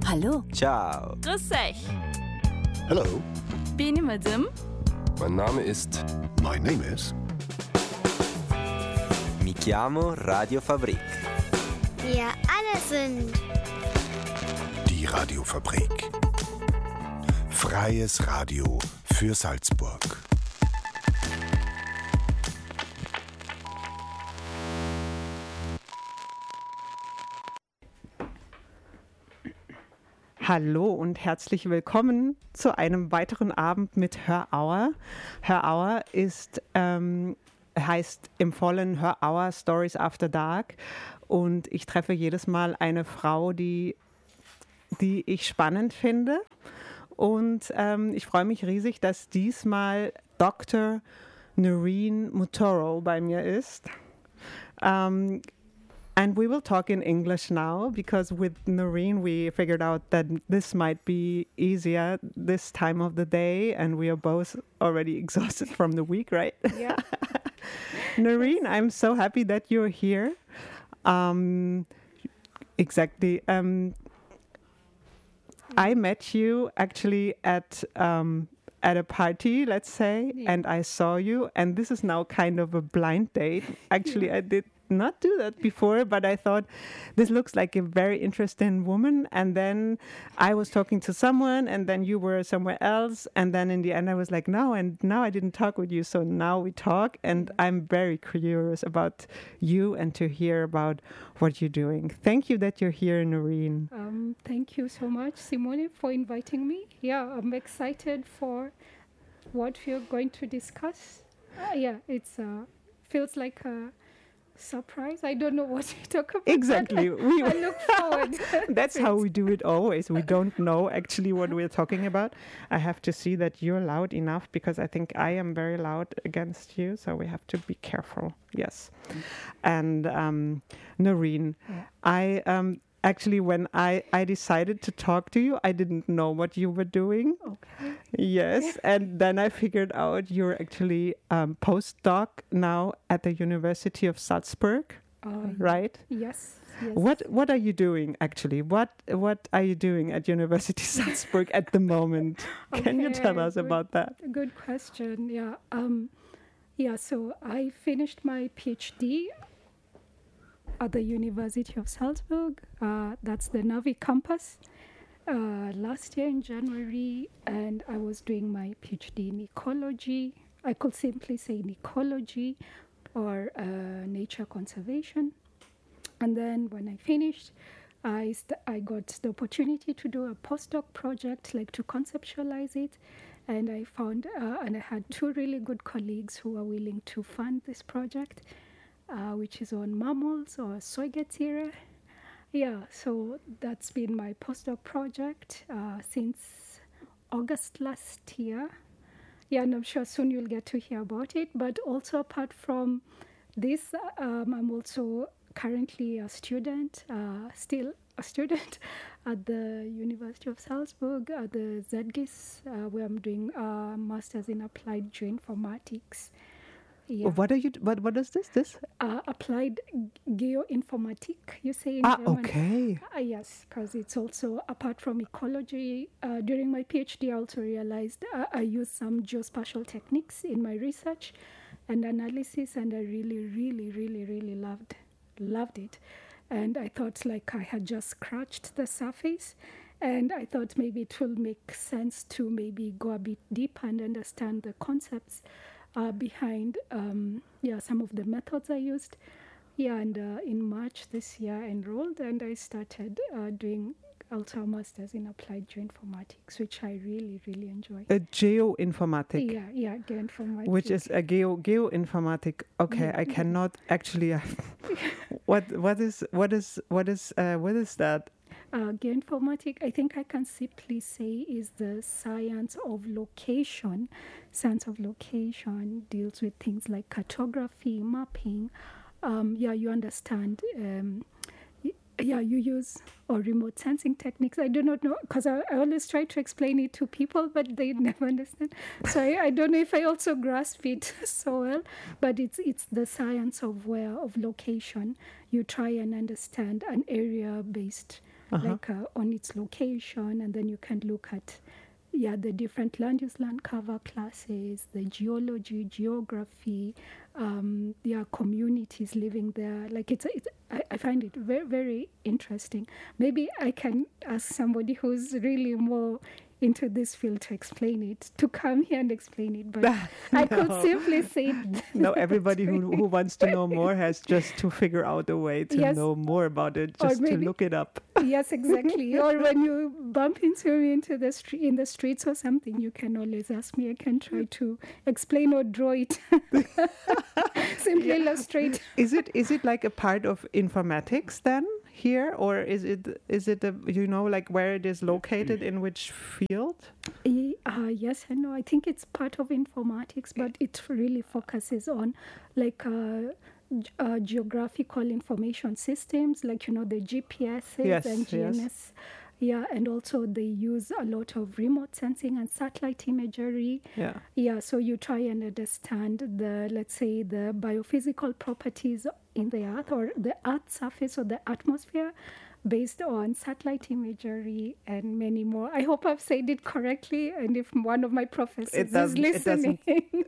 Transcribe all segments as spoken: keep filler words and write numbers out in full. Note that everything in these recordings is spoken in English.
Hallo. Ciao. Grüß euch. Hello. Bin ich Madame? Mein Name ist... My name is... Mi chiamo Radio Fabrik. Wir alle sind Die Radiofabrik. Freies Radio für Salzburg. Hallo und herzlich willkommen zu einem weiteren Abend mit Hör Auer. Hör Auer ist, ähm, heißt im Vollen Hör Auer Stories After Dark und ich treffe jedes Mal eine Frau, die, die ich spannend finde und ähm, ich freue mich riesig, dass diesmal Doktor Noreen Mutoro bei mir ist. Um, And we will talk in English now because with Noreen we figured out that this might be easier this time of the day and we are both already exhausted from the week, right? Yeah. Noreen, I'm so happy that you're here. Um, exactly. Um, I met you actually at um, at a party, let's say, Yeah. and I saw you, and this is now kind of a blind date. Actually, Yeah. I did not do that before, but I thought this looks like a very interesting woman. And then I was talking to someone, and then you were somewhere else. And then in the end, I was like, no, and now I didn't talk with you. So now we talk, and I'm very curious about you and to hear about what you're doing. Thank you that you're here, Noreen. Um, thank you so much, Simone, for inviting me. Yeah, I'm excited for what we're going to discuss. Uh, yeah, it's uh, feels like a surprise. I don't know what to talk about. Exactly. but We- I, I look forward. That's to how it. we do it always. We don't know actually what we're talking about. I have to see that you're loud enough because I think I am very loud against you. So we have to be careful. Yes. And um, Noreen, Yeah. I um, actually, when I, I decided to talk to you, I didn't know what you were doing. Okay. Yes. And then I figured out you're actually um, postdoc now at the University of Salzburg, Uh, right? Yes. Yes. What What are you doing actually? What What are you doing at University Salzburg at the moment? Can you tell Okay, us good. about that? Good question. Yeah. Um, yeah. So I finished my PhD at the University of Salzburg. Uh, that's the Navi campus. Uh, last year in January, and I was doing my PhD in ecology. I could simply say in ecology or uh, nature conservation. And then when I finished, I st- I got the opportunity to do a postdoc project, like to conceptualize it. And I found, uh, and I had two really good colleagues who were willing to fund this project, uh, which is on mammals or Säugetiere. Yeah, so that's been my postdoc project uh, since August last year. Yeah, and I'm sure soon you'll get to hear about it. But also apart from this, um, I'm also currently a student, uh, still a student at the University of Salzburg at the Z G I S, uh, where I'm doing a master's in applied geoinformatics. Yeah. What are you? What What is this? This? Uh, applied geoinformatik, you say in Ah, German. okay. Uh, yes, because it's also, apart from ecology, uh, during my PhD, I also realized uh, I used some geospatial techniques in my research and analysis, and I really, really, really, really loved, loved it. And I thought like I had just scratched the surface, and I thought maybe it will make sense to maybe go a bit deeper and understand the concepts uh, behind um, yeah, some of the methods I used. Yeah, and uh, in March this year I enrolled, and I started uh, doing also a master's in applied geoinformatics, which I really, really enjoy. A geoinformatic, Yeah, yeah, geoinformatics. which is a geo geoinformatic. Okay, Yeah. I cannot actually. what What is What is What is uh, What is that? Uh, geoinformatic, I think I can simply say, is the science of location. Science of location deals with things like cartography, mapping. Um, yeah, you understand. Um, y- yeah, you use or remote sensing techniques. I do not know, because I, I always try to explain it to people, but they never understand. So I, I don't know if I also grasp it so well. But it's it's the science of where of location. You try and understand an area based Uh-huh. like uh, on its location, and then you can look at yeah the different land use land cover classes, the geology, geography, um, yeah communities living there. Like it's, it's I, I find it very very interesting. Maybe I can ask somebody who's really more into this field to explain it, to come here and explain it, but I could No. simply say No, everybody who, who wants to know more has just to figure out a way to Yes. know more about it, Or just to maybe- look it up. yes, exactly. Or when you bump into me into the street in the streets or something, you can always ask me. I can try to explain or draw it, simply illustrate. Is it is it like a part of informatics then here, or is it is it a, you know like where it is located in which field? E- Uh, yes and no. I think it's part of informatics, but it really focuses on like uh, g- uh, geographical information systems, like, you know, the G P Ss Yes, and G N S. yes. Yeah, and also they use a lot of remote sensing and satellite imagery. Yeah. Yeah, so you try and understand the, let's say, the biophysical properties in the Earth or the Earth surface or the atmosphere based on satellite imagery and many more. I hope I've said it correctly, and if one of my professors It is doesn't- it doesn't- listening,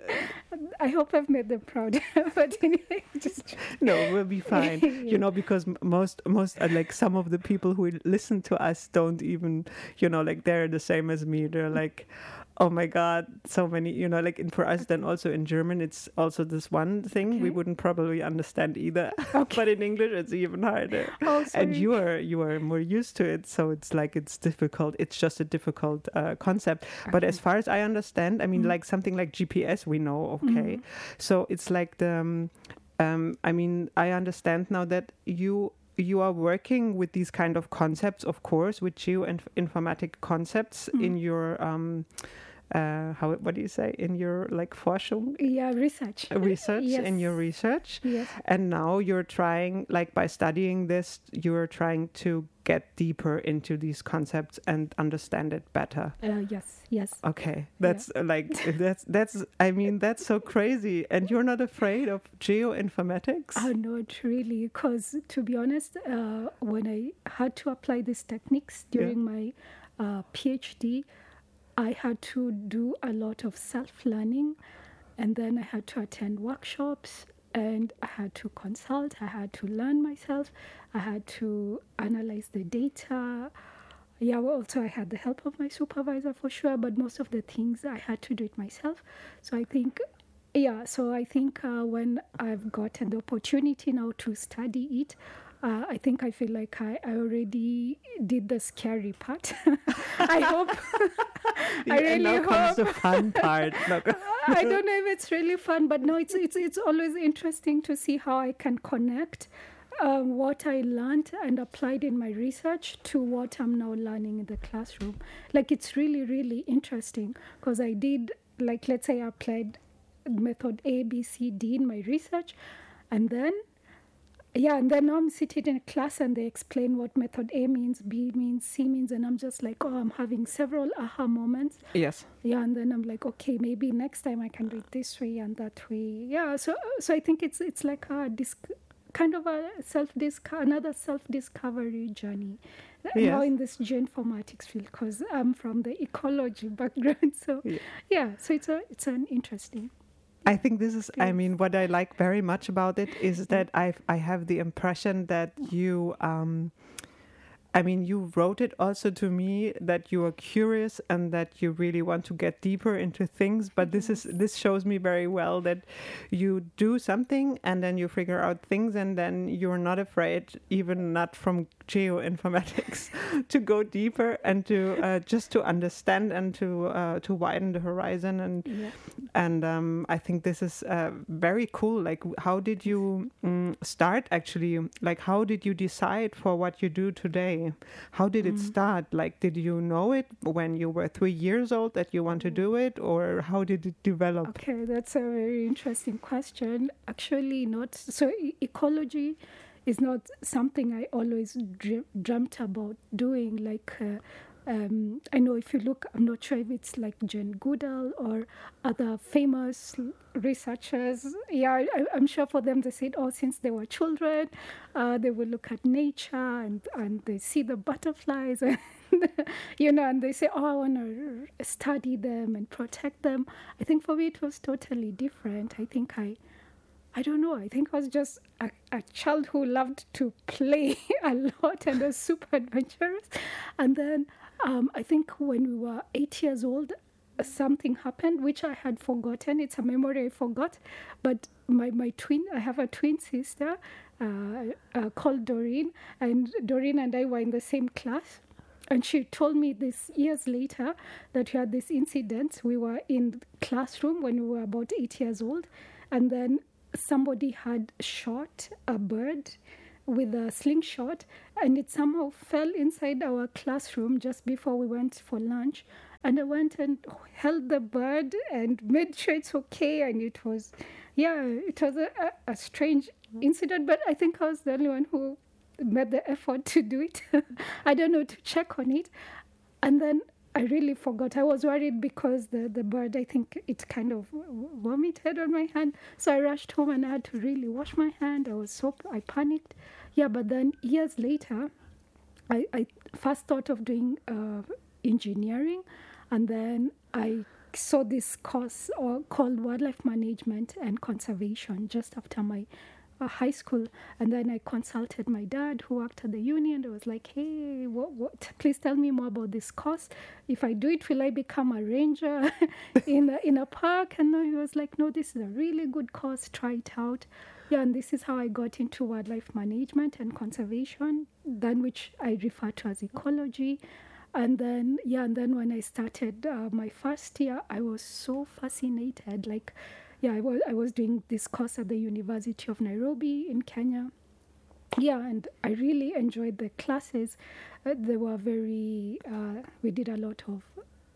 I hope I've made them proud. But anyway, just No, we'll be fine. You know, because m- most, most uh, like some of the people who listen to us don't even, you know, like they're the same as me. They're like, oh my God, so many, you know, like, and for us then also in German, it's also this one thing we Okay. wouldn't probably understand either. Okay. But in English, it's even harder. Oh, And sorry. you are you are more used to it, so it's like it's difficult. It's just a difficult uh, concept. But as far as I understand, I mean, Mm. like something like G P S, we know, okay. So it's like the, um, um, I mean, I understand now that you you are working with these kind of concepts, of course, with geoinformatic concepts Mm. in your um, uh, how what do you say in your like Forschung Yeah, research. research in Yes. your research. Yes. And now you're trying, like by studying this, you're trying to get deeper into these concepts and understand it better. Uh, yes, yes. Okay, that's uh, like that's that's. I mean, that's so crazy. And you're not afraid of geoinformatics? Oh, not really, because to be honest, uh, when I had to apply these techniques Yeah. during my uh, PhD, I had to do a lot of self-learning, and then I had to attend workshops, and I had to consult, I had to learn myself, I had to analyze the data. Yeah, well, also I had the help of my supervisor for sure, but most of the things I had to do it myself. So I think, yeah, so I think uh, when I've gotten the opportunity now to study it, uh, I think I feel like I, I already did the scary part. I hope. I and now really comes hope. the fun part. No, I don't know if it's really fun, but no, it's it's it's always interesting to see how I can connect um, what I learned and applied in my research to what I'm now learning in the classroom. Like it's really really interesting because I did, like, let's say I applied method A, B, C, D in my research, and then yeah, and then I'm sitting in a class and they explain what method A means, B means, C means, and I'm just like, oh, I'm having several aha moments. yes. Yeah, and then I'm like, okay, maybe next time I can do it this way and that way. Yeah, so so I think it's it's like a dis- kind of a self disco- another self discovery journey. Yes. Now in this geoinformatics field, because I'm from the ecology background. So Yeah. yeah, so it's a it's an interesting. I think this is, I Yes. mean, what I like very much about it is that I've, I have the impression that you, um, I mean, you wrote it also to me that you are curious and that you really want to get deeper into things. But this is this shows me very well that you do something and then you figure out things and then you're not afraid, even not from geoinformatics, to go deeper and to uh, just to understand and to uh, to widen the horizon. And Yeah. and um, I think this is uh, very cool. Like, how did you um, start actually? Like, how did you decide for what you do today? How did it start? Like, did you know it when you were three years old that you want to do it, or how did it develop? Okay, that's a very interesting question. Actually, not so. E- ecology is not something I always dr- dreamt about doing. Like uh, Um, I know if you look, I'm not sure if it's like Jane Goodall or other famous researchers. Yeah, I, I'm sure for them they said, oh, since they were children, uh, they would look at nature and, and they see the butterflies, and, you know, and they say, oh, I want to study them and protect them. I think for me it was totally different. I think I, I don't know, I think I was just a, a child who loved to play a lot and was super adventurous. And then Um, I think when we were eight years old, something happened, which I had forgotten. It's a memory I forgot. But my, my twin, I have a twin sister uh, uh, called Doreen. And Doreen and I were in the same class. And she told me this years later that we had this incident. We were in classroom when we were about eight years old. And then somebody had shot a bird with a slingshot, and it somehow fell inside our classroom just before we went for lunch. And I went and held the bird and made sure it's okay. And it was, yeah, it was a, a, a strange incident, but I think I was the only one who made the effort to do it. I don't know, to check on it. And then I really forgot. I was worried because the, the bird, I think it kind of vomited on my hand. So I rushed home and I had to really wash my hand. I was so, I panicked. Yeah, but then years later, I, I first thought of doing uh, engineering. And then I saw this course or called Wildlife Management and Conservation just after my Uh, high school. And then I consulted my dad who worked at the union. I was like, hey, what, what, please tell me more about this course. If I do it, will I become a ranger in, a, in a park? And he was like, no, this is a really good course. Try it out. Yeah, and this is how I got into wildlife management and conservation, then which I refer to as ecology. And then, yeah, and then when I started uh, my first year, I was so fascinated. Like, yeah, I was, I was doing this course at the University of Nairobi in Kenya. Yeah, and I really enjoyed the classes. Uh, they were very, uh, we did a lot of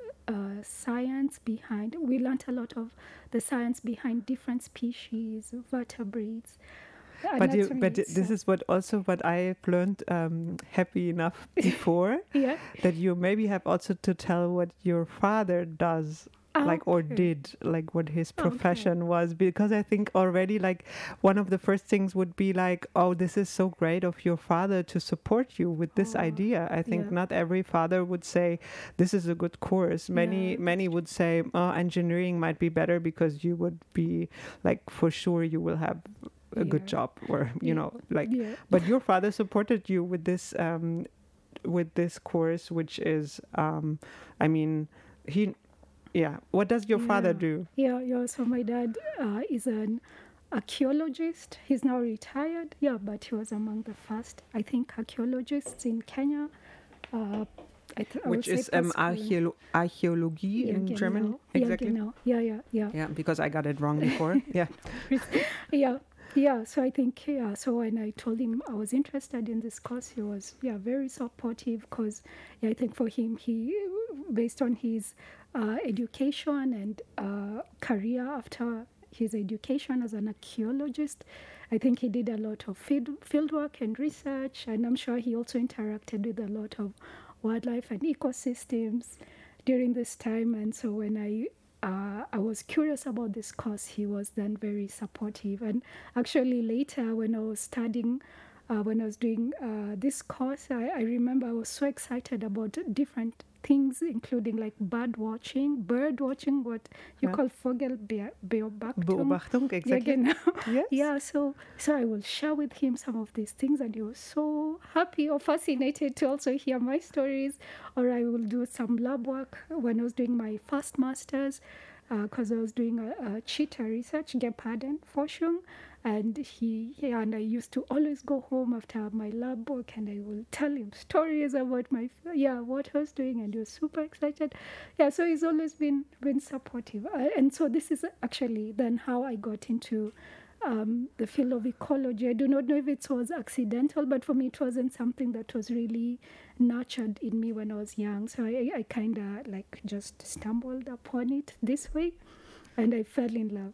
uh, science behind, we learned a lot of the science behind different species, vertebrates. But you, but this is what also what I've learned um, happy enough before, yeah. that you maybe have also to tell what your father does. Like or Okay. did like what his profession Okay. was, because I think already like one of the first things would be like, oh, this is so great of your father to support you with this Oh, idea. I think yeah. not every father would say this is a good course. Many Yeah, many would say, oh, engineering might be better because you would be like, for sure you will have a good Yeah. job, or you Yeah. know, like. Yeah. But your father supported you with this um with this course, which is um I mean he yeah what does your father Yeah. do? Yeah, yeah. So my dad uh, is an archaeologist. He's now retired. Yeah, but he was among the first, I think, archaeologists in Kenya. Uh, I th- I would Which say is um past- archeolo- archaeology Yeah, in genau. German. Yeah, Exactly. genau. Yeah, yeah, yeah. Yeah, because I got it wrong before. Yeah. Yeah, yeah. So I think, yeah. So when I told him I was interested in this course, he was, yeah, very supportive, because yeah, I think for him, he, based on his uh, education and uh, career after his education as an archaeologist, I think he did a lot of field, field work and research, and I'm sure he also interacted with a lot of wildlife and ecosystems during this time. And so when I uh, I was curious about this course, he was then very supportive. And actually later, when I was studying, uh, when I was doing uh, this course, I, I remember I was so excited about different things, including like bird watching, bird watching, what you Yeah. call Vogelbeobachtung. Beobachtung, Yeah, exactly. genau. Yes. Yeah, so so I will share with him some of these things, and he was so happy or fascinated to also hear my stories. Or I will do some lab work when I was doing my first master's, because I was doing a, a cheetah research, Gepardenforschung, and he yeah, and I used to always go home after my lab work, and I will tell him stories about my yeah what I was doing, and he was super excited. Yeah, so he's always been been supportive, uh, and so this is actually then how I got into um, the field of ecology. I do not know if it was accidental, but for me it wasn't something that was really nurtured in me when I was young. So I, I kind of like just stumbled upon it this way, and I fell in love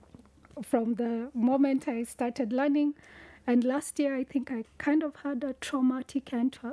from the moment I started learning. And last year, I think I kind of had a traumatic end to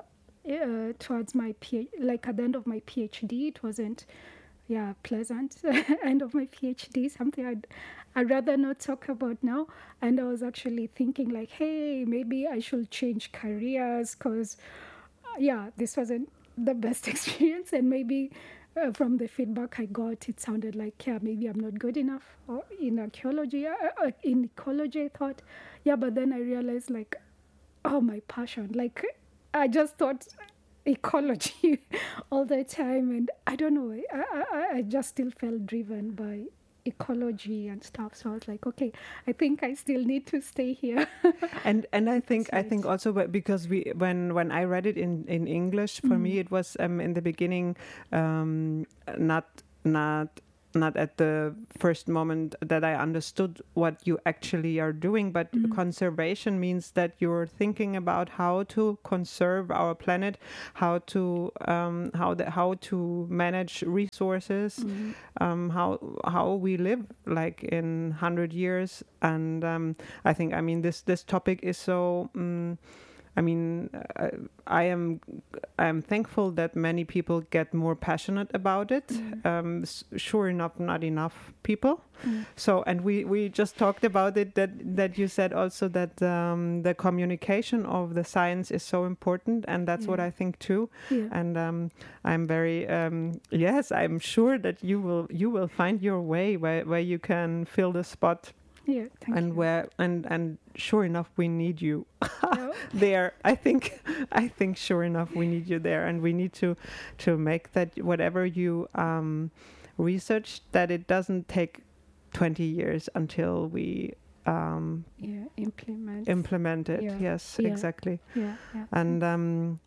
uh, towards my P- like at the end of my PhD, it wasn't, yeah, pleasant end of my PhD. Something I'd I'd rather not talk about now. And I was actually thinking like, hey, maybe I should change careers because, uh, yeah, this wasn't the best experience, and maybe. Uh, from the feedback I got, it sounded like, yeah, maybe I'm not good enough or in archaeology. Uh, uh, in ecology, I thought, yeah, but then I realized, like, oh, my passion. Like, I just thought ecology all the time. And I don't know, I, I, I just still felt driven by ecology and stuff. So I was like, okay, I think I still need to stay here. and and I think That's I think right. also but because we when when I read it in in English, for me it was um, in the beginning um, not not not at the first moment that I understood what you actually are doing, but conservation means that you're thinking about how to conserve our planet, how to um, how the, how to manage resources, um, how how we live like in hundred years, and um, I think I mean this this topic is so. Um, I mean, uh, I am I am thankful that many people get more passionate about it. Mm. Um, s- sure enough, not enough people. Mm. So, and we, we just talked about it. That that you said also that um, the communication of the science is so important, and that's what Yeah. I think too. Yeah. And um, I'm very um, yes, I'm sure that you will you will find your way where, where you can fill the spot. Yeah, thank and you. where and and sure enough we need you Yeah. there. I think I think sure enough we need you there, and we need to to make that whatever you um research, that it doesn't take twenty years until we um Yeah, implement. implement it. Yeah. Yes, Yeah. exactly. Yeah, yeah. And um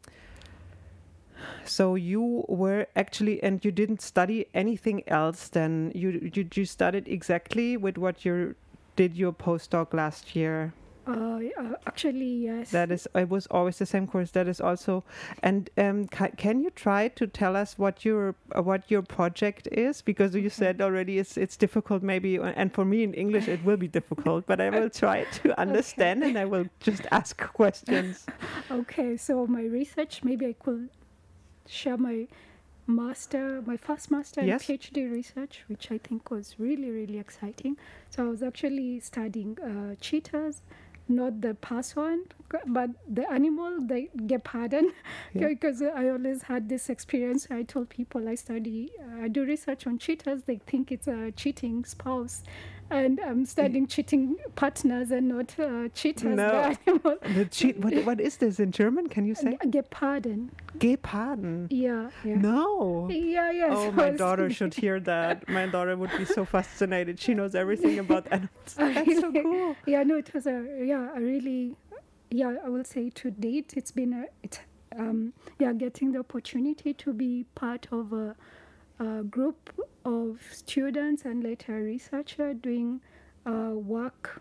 so you were actually, and you didn't study anything else then. You you, you studied exactly with what you did your postdoc last year. Uh, uh, actually, yes. That is, it was always the same course. That is also, and um, ca- can you try to tell us what your uh, what your project is? Because you said already it's it's difficult, maybe, and for me in English it will be difficult. But I will try to understand, and I will just ask questions. Okay, so my research, maybe I could share my master, my first master Yes. and PhD research, which I think was really, really exciting. So I was actually studying uh, cheetahs, not the person, but the animal, the geparden, Yeah. because I always had this experience. I told people I study, uh, I do research on cheetahs. They think it's a cheating spouse. And I'm studying cheating partners and not uh, cheetahs, No. the animal. The cheat. What what is this in German? Can you say? Geparden. Geparden. Yeah, yeah. No. Yeah, yeah. Oh, so my I was daughter studying- should hear that. My daughter would be so fascinated. She knows everything about animals. That's so Really? cool. Yeah, no, it was a yeah, a really, yeah, I will say to date, it's been a, it, um, yeah, getting the opportunity to be part of a, a group of students and later researcher doing uh, work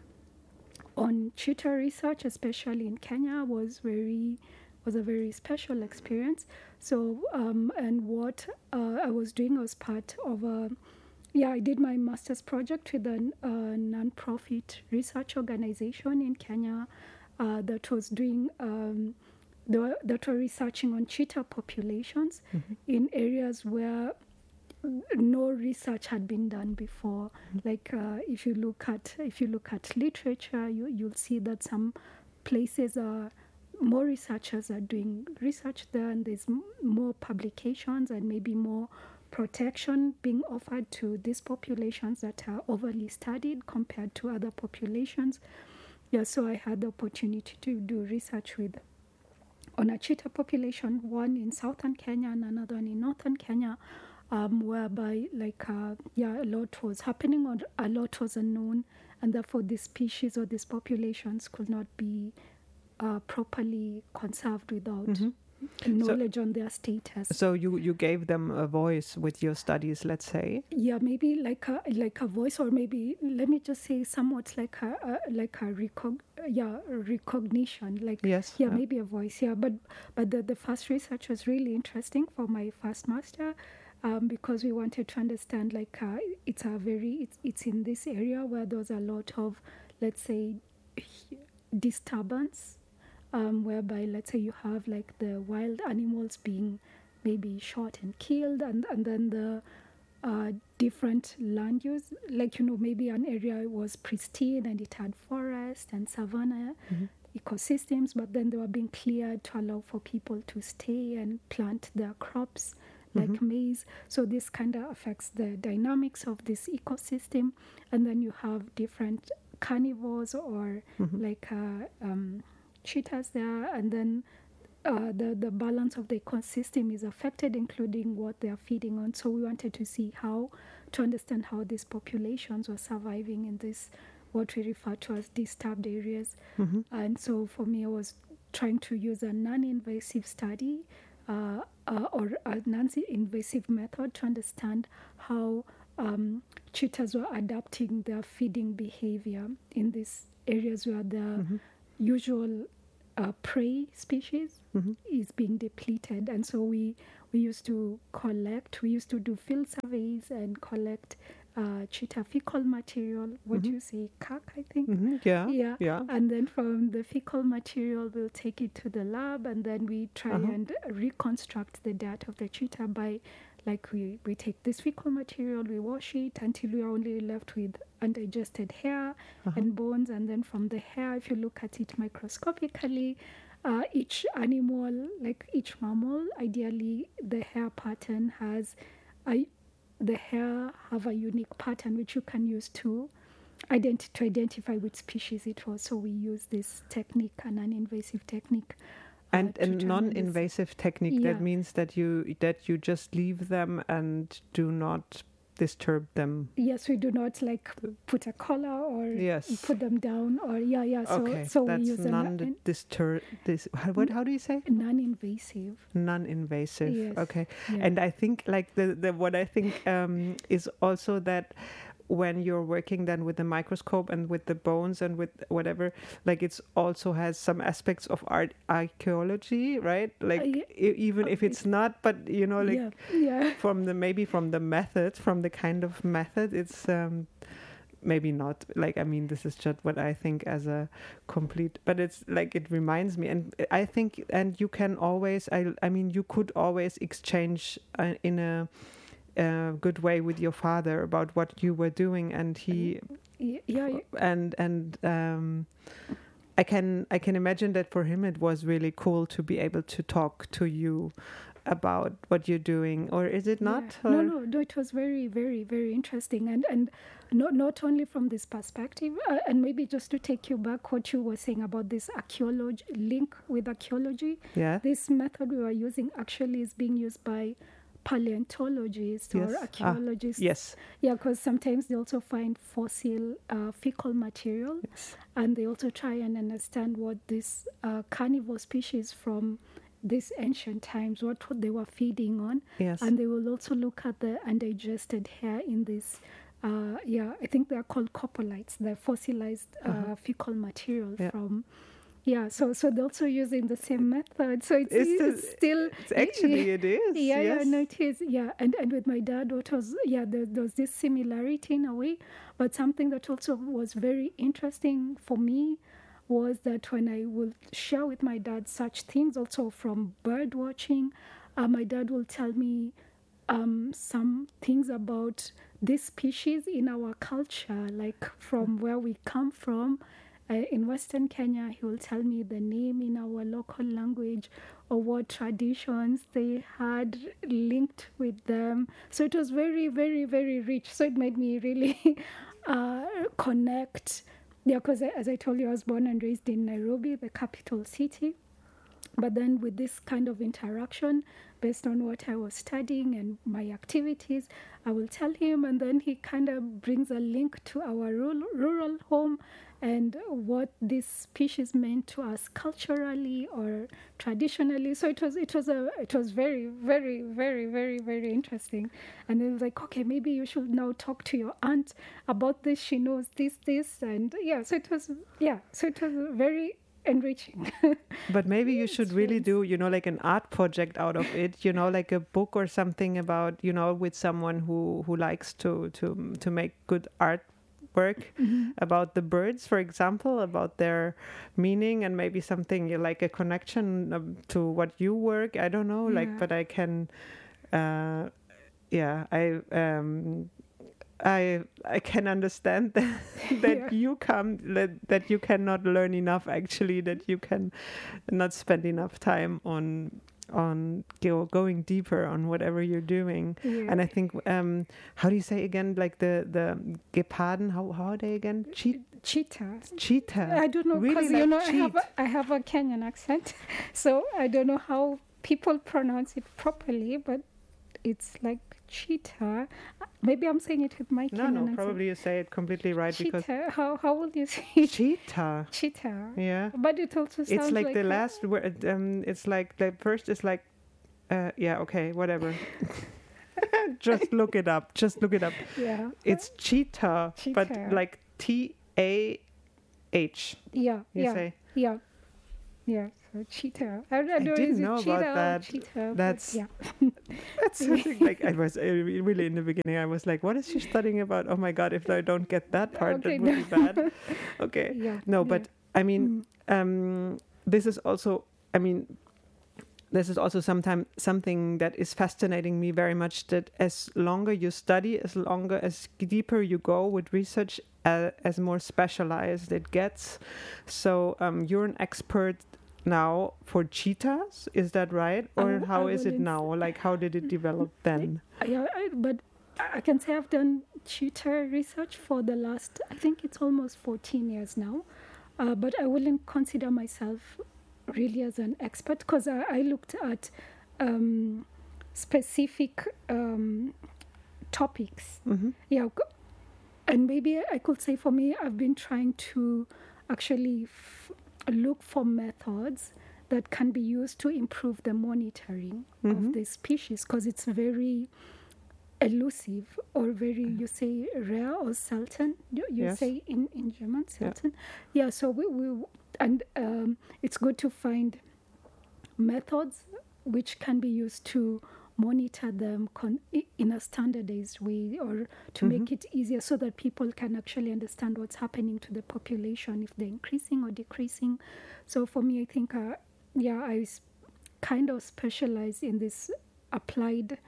on cheetah research, especially in Kenya, was very was a very special experience. So, um, and what uh, I was doing was part of a yeah, I did my master's project with a uh, non-profit research organization in Kenya uh, that was doing, um, they were, that were researching on cheetah populations in areas where no research had been done before. Like uh, if you look at if you look at literature, you you'll see that some places are more researchers are doing research there, and there's m- more publications and maybe more protection being offered to these populations that are overly studied compared to other populations. Yeah, so I had the opportunity to do research with on a cheetah population, one in southern Kenya and another one in northern Kenya, um, whereby like uh, yeah, a lot was happening or a lot was unknown, and therefore this species or these populations could not be uh, properly conserved without knowledge on their status. So you, you gave them a voice with your studies, let's say. Yeah, maybe like a like a voice, or maybe let me just say somewhat like a, a like a recog yeah recognition, like Yes, yeah, yeah. maybe a voice, yeah. But but the, the first research was really interesting for my first master, um, because we wanted to understand like uh, it's a very it's it's in this area where there's a lot of, let's say, disturbance um, whereby, let's say, you have like the wild animals being maybe shot and killed, and, and then the uh, different land use, like, you know, maybe an area was pristine and it had forest and savanna Mm-hmm. ecosystems, but then they were being cleared to allow for people to stay and plant their crops like Mm-hmm. maize. So this kind of affects the dynamics of this ecosystem. And then you have different carnivores or Mm-hmm. like uh, um, cheetahs there, and then uh, the, the balance of the ecosystem is affected, including what they are feeding on. So we wanted to see how, to understand how these populations were surviving in this, what we refer to as disturbed areas. Mm-hmm. And so for me, I was trying to use a non-invasive study uh, uh, or a non-invasive method to understand how um, cheetahs were adapting their feeding behavior in these areas where the Mm-hmm. usual uh, prey species Mm-hmm. is being depleted. And so we, we used to collect, we used to do field surveys and collect uh, cheetah fecal material. What do you say, cack, I think? Mm-hmm. Yeah. Yeah. Yeah. And then from the fecal material, we'll take it to the lab, and then we try Uh-huh. and reconstruct the diet of the cheetah by, like, we, we take this fecal material, we wash it until we are only left with undigested hair Uh-huh. and bones. And then from the hair, if you look at it microscopically, uh, each animal, like each mammal, ideally the hair pattern has a the hair have a unique pattern which you can use to identi- to identify which species it was. So we use this technique, a non-invasive technique. uh, And to a try and understand- non-invasive technique, Yeah. that means that you that you just leave them and do not disturb them. Yes, we do not like put a collar or Yes. put them down, or yeah, yeah. So, Okay, so we that's use a non- non-disturb. This how, what? How do you say? non-invasive. Non-invasive. Yes. Okay. Yeah. And I think like the, the what I think um, is also that when you're working then with the microscope and with the bones and with whatever, like it's also has some aspects of art archaeology, right? Like yeah. e- even if it's not, but you know, like yeah, yeah. from the maybe from the method, from the kind of method, it's um, maybe not. Like I mean, this is just what I think as a complete, but it's like it reminds me, and I think, and you can always, I I mean, you could always exchange uh, in a uh, good way with your father about what you were doing, and he Y- yeah, yeah. and and um, I can I can imagine that for him it was really cool to be able to talk to you about what you're doing, or is it not? Yeah. No, Or- no, no. It was very, very, very interesting, and and not not only from this perspective, uh, and maybe just to take you back, what you were saying about this archaeology link with archaeology. Yeah. This method we were using actually is being used by paleontologists Yes. or Ah, archaeologists. Yes. Yeah, because sometimes they also find fossil uh, fecal material, Yes. and they also try and understand what this uh, carnivore species from these ancient times, what they were feeding on. Yes. And they will also look at the undigested hair in this, uh, yeah, I think they're called coprolites, the fossilized uh, Uh-huh. fecal material Yeah. from, yeah, so so they're also using the same method. So it's, It's the- it's still, It's actually it is. yeah, yeah, yes. no, it is, yeah. And and with my dad, what was, yeah, there, there was this similarity in a way, but something that also was very interesting for me was that when I will share with my dad such things, also from bird watching, uh, my dad will tell me um, some things about this species in our culture, like from where we come from. Uh, in Western Kenya, he will tell me the name in our local language or what traditions they had linked with them. So it was very, very, very rich. So it made me really uh, connect. Yeah, because as I told you, I was born and raised in Nairobi, the capital city. But then with this kind of interaction, based on what I was studying and my activities, I will tell him, and then he kind of brings a link to our rural, rural home and what this species meant to us culturally or traditionally. So it was it was a it was very very very very very interesting. And then it was like, okay, maybe you should now talk to your aunt about this. She knows this this and yeah. So it was yeah. So it was very enriching. But maybe you should really Experience. do, you know, like an art project out of it, you know, like a book or something about, you know, with someone who, who likes to, to, to make good art work about the birds, for example, about their meaning and maybe something you like a connection um, to what you work. I don't know, like, Yeah. but I can, uh, yeah, I. Um, I I can understand that, that Yeah. you come that, that you cannot learn enough actually, that you can not spend enough time on on go, going deeper on whatever you're doing. Yeah. And I think um how do you say again, like the the Geparden, how how are they again? Cheat Cheetah. cheetah. I don't know, Really because you like know I have cheat. a, I have a Kenyan accent, so I don't know how people pronounce it properly, but it's like cheetah. Maybe I'm saying it with my No, Kenyan no, accent. probably you say it completely right because Cheetah. How how would you say it? cheetah. Cheetah. Yeah. But it also sounds It's like, the a- last word. Um, it's like the first is like, uh, yeah, okay, whatever. Just look it up. Just look it up. Yeah. It's cheetah, but Cheetah. like T A H. Yeah. You yeah. say Yeah. Yeah. So cheetah. I, I don't know, didn't is it know about cheetah or that. cheetah, but That's- yeah. that's something like I was uh, really in the beginning. I was like, what is she studying about? Oh my god! If I don't get that part, Okay, that would be bad. Okay. Yeah. No, yeah. but I mean, um, this is also, I mean, this is also sometime something that is fascinating me very much. That as longer you study, as longer as deeper you go with research, uh, as more specialized it gets. So um, you're an expert now for cheetahs, is that right? I Or w- how I is it wouldn't now? Like how did it develop then? Yeah, I, but I can say I've done cheetah research for the last, I think it's almost fourteen years now. Uh, but I wouldn't consider myself really as an expert, because I, I looked at um, specific um, topics. Hmm. Yeah, c- and maybe I could say for me, I've been trying to actually f- look for methods that can be used to improve the monitoring Mhm. of the species, because it's very elusive or very, you say, rare or selten. You, you Yes. say in, in German, Yeah. selten. Yeah, so we, we and um, it's good to find methods which can be used to monitor them con- i- in a standardized way, or to Mhm. make it easier so that people can actually understand what's happening to the population, if they're increasing or decreasing. So for me, I think, uh, yeah, I s- kind of specialize in this applied,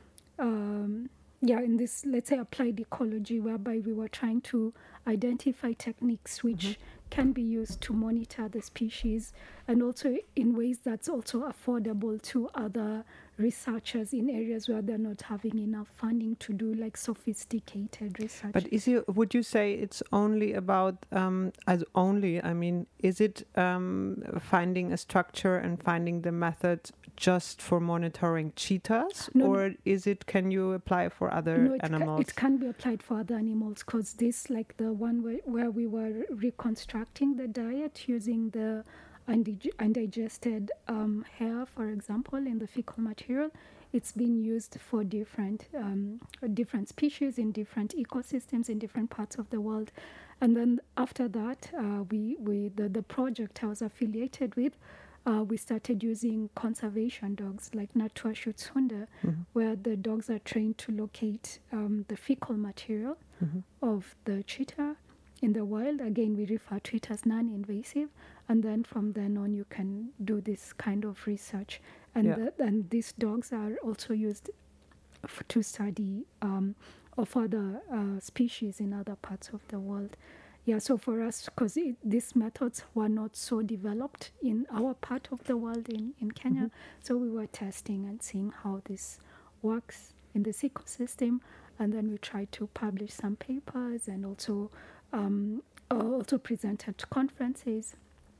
um, yeah, in this, let's say, applied ecology, whereby we were trying to identify techniques which can be used to monitor the species, and also in ways that's also affordable to other researchers in areas where they're not having enough funding to do like sophisticated research. But is you would you say it's only about um, as only? I mean, is it um, finding a structure and finding the method just for monitoring cheetahs, No, no. or is it? Can you apply for other No, it, ca- animals? it can be applied for other animals, because this, like the one where, where we were reconstructing the diet using the undig- undigested um, hair, for example, in the fecal material, it's been used for different um, different species in different ecosystems in different parts of the world. And then after that, uh, we, we the, the project I was affiliated with, uh, we started using conservation dogs like Naturschutzhunde, Mhm. where the dogs are trained to locate um, the fecal material Mhm. of the cheetah in the wild. Again, we refer to it as non-invasive, and then from then on you can do this kind of research. And, Yeah. the, and these dogs are also used f- to study um, of other uh, species in other parts of the world. Yeah, so for us, because these methods were not so developed in our part of the world in, in Kenya, so we were testing and seeing how this works in this ecosystem, and then we tried to publish some papers and also um, uh, also present at conferences,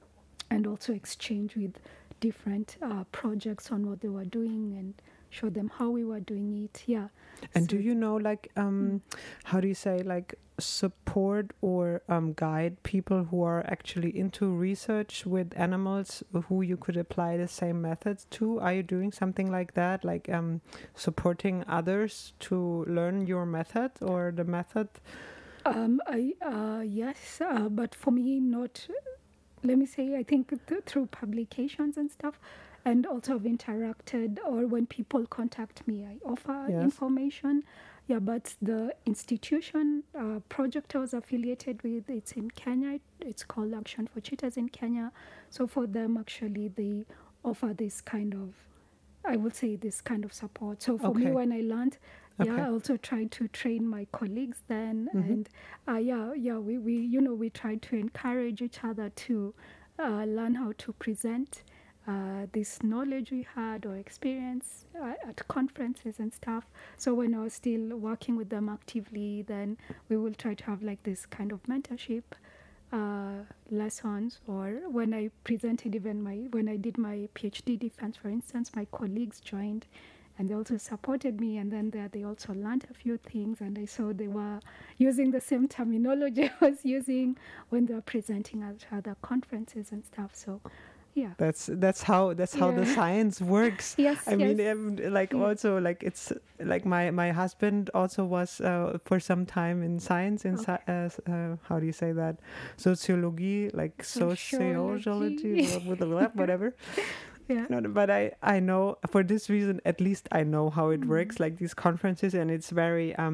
and also exchange with different uh, projects on what they were doing and show them how we were doing it. Yeah. And So do you know, like, um, how do you say, like, support or um, guide people who are actually into research with animals who you could apply the same methods to? Are you doing something like that, like um, supporting others to learn your method or the method? Um, I, uh, yes, uh, but for me, not, let me say, I think th- through publications and stuff, and also I've interacted, or when people contact me, I offer Yes. information. yeah, but the institution uh, project I was affiliated with, it's in Kenya. It's called Action for Cheetahs in Kenya. So for them, actually, they offer this kind of, I would say, this kind of support. So for Okay. me, when I learned, yeah, Okay. I also tried to train my colleagues then, Mhm. and uh, yeah, yeah, we, we, you know, we tried to encourage each other to uh, learn how to present uh, this knowledge we had or experience uh, at conferences and stuff. So when I was still working with them actively, then we will try to have like this kind of mentorship uh, lessons. Or when I presented, even my when I did my PhD defense, for instance, my colleagues joined, and they also supported me. And then there they also learned a few things, and I saw they were using the same terminology I was using when they were presenting at other conferences and stuff. So. Yeah. That's that's how that's how the Yeah. science works. Yes. I mean, yes. um, like Yeah. also like it's like my my husband also was uh, for some time in science in sci- uh, s- uh, how do you say that, sociology, like sociology, Sociology. whatever. Yeah. No, no, but I I know for this reason at least I know how it Mm. works, like these conferences, and it's very um